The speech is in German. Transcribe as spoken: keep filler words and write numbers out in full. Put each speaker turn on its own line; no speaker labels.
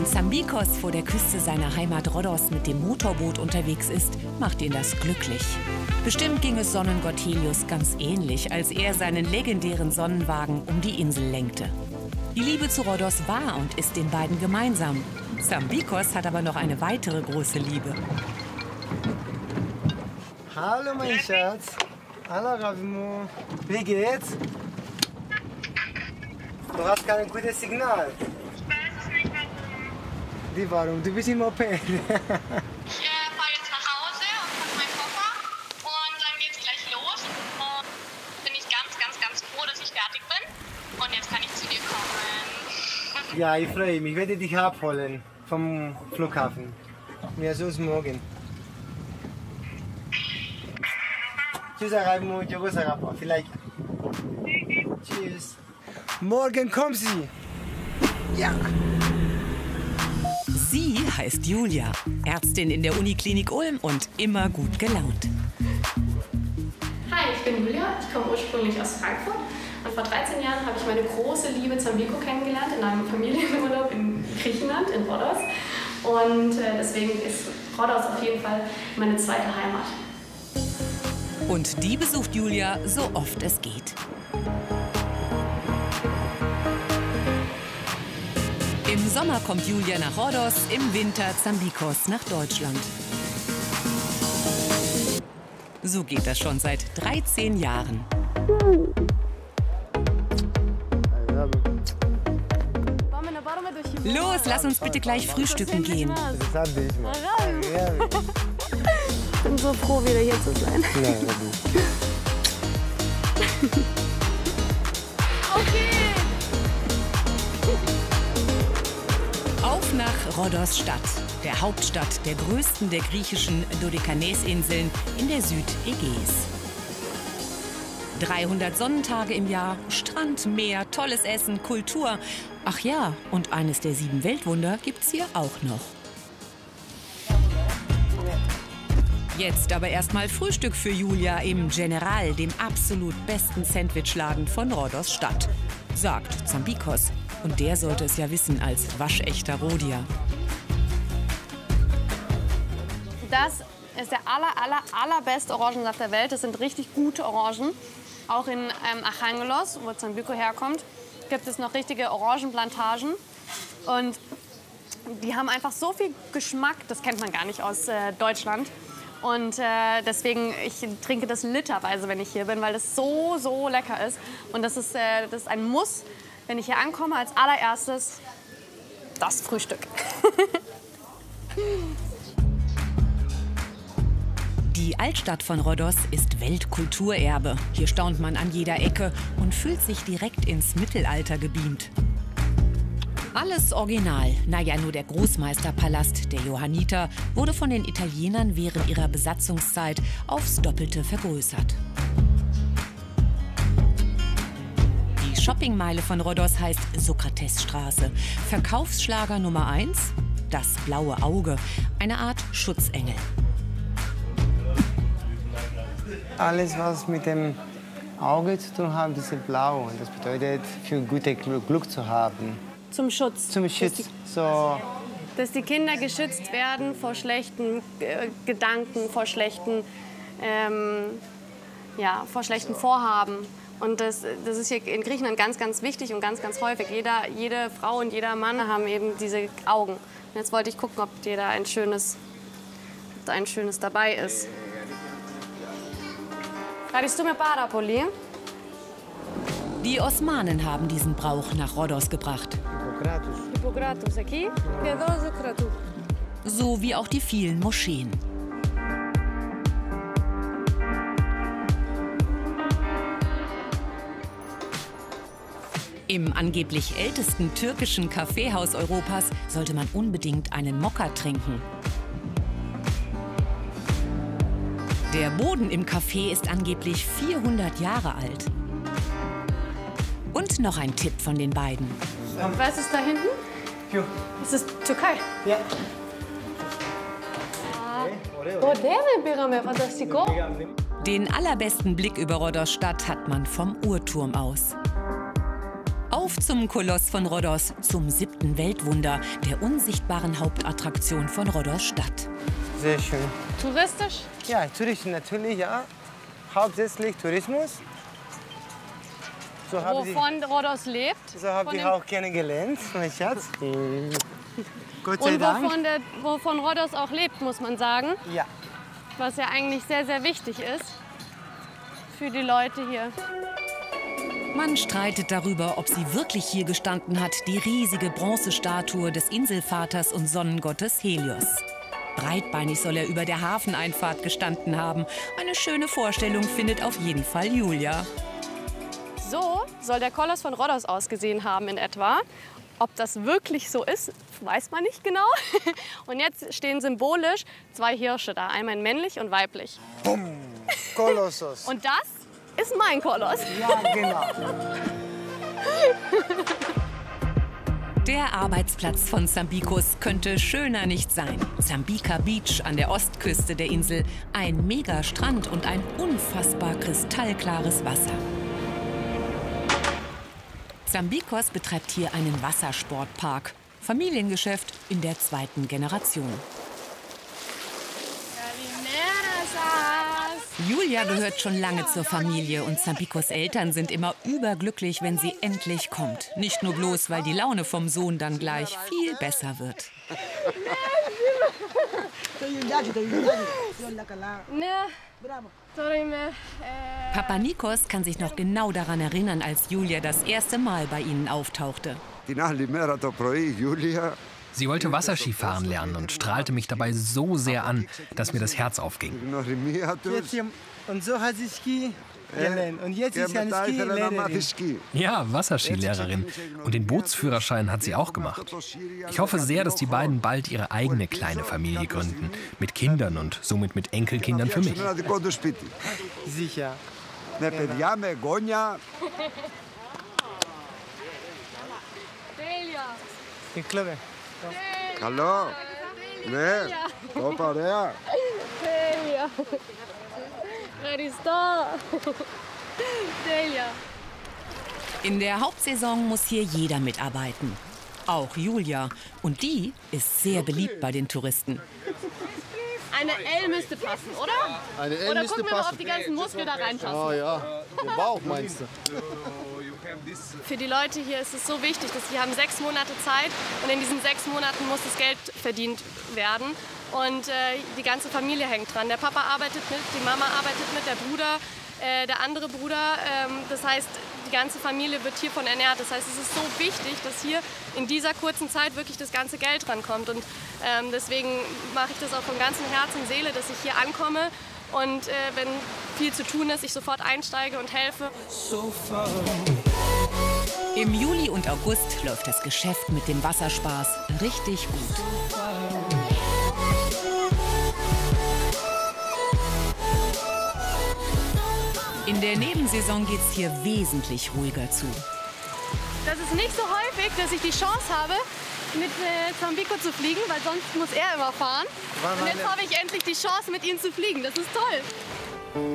Zambikos vor der Küste seiner Heimat Rhodos mit dem Motorboot unterwegs ist, macht ihn das glücklich. Bestimmt ging es Sonnengott Helios ganz ähnlich, als er seinen legendären Sonnenwagen um die Insel lenkte. Die Liebe zu Rhodos war und ist den beiden gemeinsam. Zambikos hat aber noch eine weitere große Liebe.
Hallo mein Schatz. Hallo Ravimo. Wie geht's? Du hast kein gutes Signal. Wie warum? Du bist im Moped.
Ich äh, fahre jetzt nach Hause und packe meinen Koffer und dann geht's gleich los. Und bin ich ganz, ganz, ganz froh, dass ich fertig bin. Und jetzt kann ich zu dir kommen.
Ja, ich freue mich. Ich werde dich abholen vom Flughafen. Ja, so ist morgen. Tschüss, Ravimo. Tschüss, Ravimo. Vielleicht. Tschüss. Morgen kommt sie. Ja.
Sie heißt Julia, Ärztin in der Uniklinik Ulm und immer gut gelaunt.
Hi, ich bin Julia, ich komme ursprünglich aus Frankfurt. Und vor dreizehn Jahren habe ich meine große Liebe Zambiko kennengelernt in einem Familienurlaub in Griechenland, in Rhodos. Und äh, deswegen ist Rhodos auf jeden Fall meine zweite Heimat.
Und die besucht Julia so oft es geht. Im Sommer kommt Julia nach Rhodos, im Winter Zambikos nach Deutschland. So geht das schon seit dreizehn Jahren. Los, lass uns bitte gleich frühstücken gehen.
Ich bin so froh, wieder hier zu sein.
Okay. Auf nach Rhodos Stadt, der Hauptstadt der größten der griechischen Dodekanesinseln in der Südägäis. dreihundert Sonnentage im Jahr, Strand, Meer, tolles Essen, Kultur. Ach ja, und eines der sieben Weltwunder gibt's hier auch noch. Jetzt aber erstmal Frühstück für Julia im General, dem absolut besten Sandwichladen von Rhodos Stadt, sagt Zambikos. Und der sollte es ja wissen als waschechter Rhodier.
Das ist der aller, aller, allerbeste Orangensaft der Welt. Das sind richtig gute Orangen. Auch in ähm, Archangelos, wo Zambiko herkommt, gibt es noch richtige Orangenplantagen. Und die haben einfach so viel Geschmack, das kennt man gar nicht aus äh, Deutschland. Und äh, deswegen, ich trinke das literweise, wenn ich hier bin, weil das so, so lecker ist. Und das ist, äh, das ist ein Muss, wenn ich hier ankomme, als allererstes das Frühstück.
Die Altstadt von Rhodos ist Weltkulturerbe. Hier staunt man an jeder Ecke und fühlt sich direkt ins Mittelalter gebeamt. Alles original. Naja, nur der Großmeisterpalast der Johanniter wurde von den Italienern während ihrer Besatzungszeit aufs Doppelte vergrößert. Die Shoppingmeile von Rhodos heißt Sokratesstraße. Verkaufsschlager Nummer eins, das blaue Auge, eine Art Schutzengel.
Alles, was mit dem Auge zu tun hat, ist blau. Das bedeutet, für gutes Glück zu haben.
Zum Schutz.
Zum Schutz. So.
Dass die Kinder geschützt werden vor schlechten äh, Gedanken, vor schlechten, ähm, ja, vor schlechten Vorhaben. Und das, das ist hier in Griechenland ganz, ganz wichtig und ganz, ganz häufig. Jeder, jede Frau und jeder Mann haben eben diese Augen. Und jetzt wollte ich gucken, ob dir da ein schönes, ob da ein schönes dabei ist. Ευχαριστούμε πάρα πολύ.
Die Osmanen haben diesen Brauch nach Rhodos gebracht.
Hippokrates εκεί και εδώ Σοκρατού.
So wie auch die vielen Moscheen. Im angeblich ältesten türkischen Kaffeehaus Europas sollte man unbedingt einen Mokka trinken. Der Boden im Café ist angeblich vierhundert Jahre alt. Und noch ein Tipp von den beiden.
Was ist da hinten?
Hier.
Ist das Türkei?
Ja.
Ωραία δεν πήγαμε, φανταστικό.
Den allerbesten Blick über Rhodos Stadt hat man vom Uhrturm aus. Auf Auf zum Koloss von Rhodos, zum siebten Weltwunder, der unsichtbaren Hauptattraktion von Rhodos Stadt.
Sehr schön.
Touristisch?
Ja, touristisch natürlich, ja. Hauptsächlich Tourismus. So haben Sie,
Wovon Rhodos lebt?
so habe
Von
ich
dem-
auch kennengelernt, mein Schatz. Gott sei
Und
Dank.
wovon, der, wovon Rhodos auch lebt, muss man sagen.
Ja.
Was ja eigentlich sehr, sehr wichtig ist für die Leute hier.
Man streitet darüber, ob sie wirklich hier gestanden hat, die riesige Bronzestatue des Inselvaters und Sonnengottes Helios. Breitbeinig soll er über der Hafeneinfahrt gestanden haben. Eine schöne Vorstellung findet auf jeden Fall Julia.
So soll der Koloss von Rhodos ausgesehen haben in etwa. Ob das wirklich so ist, weiß man nicht genau. Und jetzt stehen symbolisch zwei Hirsche da, einmal männlich und weiblich.
Bumm. Kolossos.
Und das ist mein Koloss.
Ja, genau.
Der Arbeitsplatz von Sambikos könnte schöner nicht sein. Sambika Beach an der Ostküste der Insel. Ein Megastrand und ein unfassbar kristallklares Wasser. Sambikos betreibt hier einen Wassersportpark. Familiengeschäft in der zweiten Generation. Julia gehört schon lange zur Familie und Sambikos Eltern sind immer überglücklich, wenn sie endlich kommt. Nicht nur bloß, weil die Laune vom Sohn dann gleich viel besser wird. Papa Nikos kann sich noch genau daran erinnern, als Julia das erste Mal bei ihnen auftauchte.
Sie wollte Wasserski fahren lernen und strahlte mich dabei so sehr an, dass mir das Herz aufging.
Jetzt hier, und so hat sie Ski gelernt. Und jetzt ist sie eine Skilehrerin.
Ja, Wasserskilehrerin. Und den Bootsführerschein hat sie auch gemacht. Ich hoffe sehr, dass die beiden bald ihre eigene kleine Familie gründen. Mit Kindern und somit mit Enkelkindern für mich.
Sicher. Ich glaube.
Hallo. Ναι, το παρέα.
Delia. Ευχαριστώ. Delia.
In der Hauptsaison muss hier jeder mitarbeiten. Auch Julia. Und die ist sehr beliebt bei den Touristen.
Eine L müsste passen, oder?
Eine L
Oder
müsste
gucken wir mal, ob
passen.
die ganzen Muskeln da reinpassen.
Oh ja, der Bauch meinst du?
Für die Leute hier ist es so wichtig, dass sie haben sechs Monate Zeit und in diesen sechs Monaten muss das Geld verdient werden. Und äh, die ganze Familie hängt dran. Der Papa arbeitet mit, die Mama arbeitet mit, der Bruder, äh, der andere Bruder. Ähm, das heißt, die ganze Familie wird hiervon ernährt. Das heißt, es ist so wichtig, dass hier in dieser kurzen Zeit wirklich das ganze Geld rankommt. Und ähm, deswegen mache ich das auch von ganzem Herzen und Seele, dass ich hier ankomme. Und äh, wenn viel zu tun ist, ich sofort einsteige und helfe.
Im Juli und August läuft das Geschäft mit dem Wasserspaß richtig gut. In der Nebensaison geht's hier wesentlich ruhiger zu.
Das ist nicht so häufig, dass ich die Chance habe, mit äh, Sambiko zu fliegen, weil sonst muss er immer fahren. Und jetzt habe ich endlich die Chance, mit ihm zu fliegen. Das ist toll.